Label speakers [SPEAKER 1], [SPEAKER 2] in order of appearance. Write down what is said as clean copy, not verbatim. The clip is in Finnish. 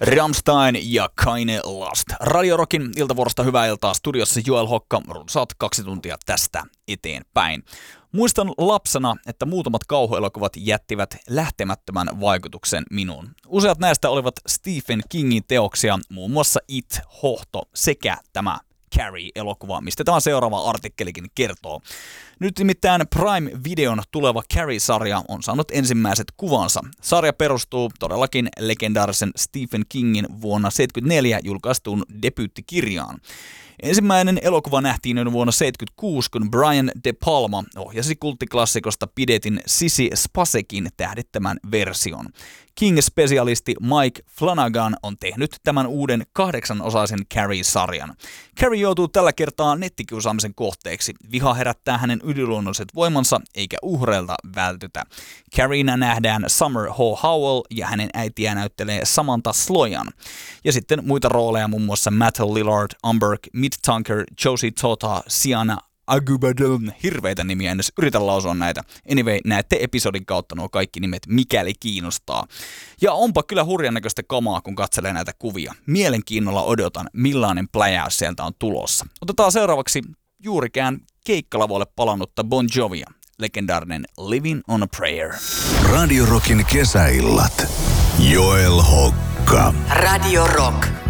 [SPEAKER 1] Rammstein ja Keine Last. Radio Rockin iltavuorosta hyvää iltaa, studiossa Joel Hokka, runsaat 2 tuntia tästä eteenpäin. Muistan lapsena, että muutamat kauhuelokuvat jättivät lähtemättömän vaikutuksen minuun. Useat näistä olivat Stephen Kingin teoksia, muun muassa It, Hohto sekä tämä Carrie-elokuva, mistä tämä seuraava artikkelikin kertoo. Nyt nimittäin Prime-videon tuleva Carrie-sarja on saanut ensimmäiset kuvansa. Sarja perustuu todellakin legendaarisen Stephen Kingin vuonna 1974 julkaistuun debyyttikirjaan. Ensimmäinen elokuva nähtiin jo vuonna 1976, kun Brian De Palma ohjasi kulttiklassikosta pidetin Sissy Spacekin tähdittämän version. King-spesialisti Mike Flanagan on tehnyt tämän uuden 8-osaisen Carrie-sarjan. Carrie joutuu tällä kertaa nettikiusaamisen kohteeksi. Viha herättää hänen yliluonnolliset voimansa, eikä uhreilta vältytä. Carriena nähdään Summer H. Howell ja hänen äitiään näyttelee Samantha Sloyan. Ja sitten muita rooleja muun muassa Matt Lillard, Umberg, Mitt Tunker, Josie Tota, Sienna Agubadon, hirveitä nimiä, en edes yritä lausua näitä. Anyway, näette episodin kautta nuo kaikki nimet, mikäli kiinnostaa. Ja onpa kyllä hurjan näköistä kamaa, kun katselee näitä kuvia. Mielenkiinnolla odotan, millainen pläjäys sieltä on tulossa. Otetaan seuraavaksi juurikään keikkalavoille palannutta Bon Jovia, legendaarinen Living on a Prayer.
[SPEAKER 2] Radio Rockin kesäillat. Joel Hokka.
[SPEAKER 3] Radio Rock.